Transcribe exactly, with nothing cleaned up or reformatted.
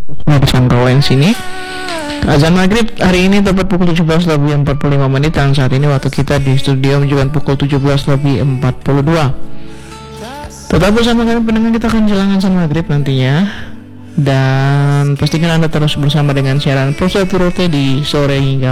Pesantren sini. Azan maghrib hari ini tepat pukul tujuh belas lebih empat puluh lima menit, dan saat ini waktu kita di studio menunjukkan pukul tujuh belas lebih empat puluh dua. Tetap bersama kami pendengar, kita akan jalankan azan maghrib nantinya. Dan pastikan Anda terus bersama dengan siaran Pro Satu Rote di sore hingga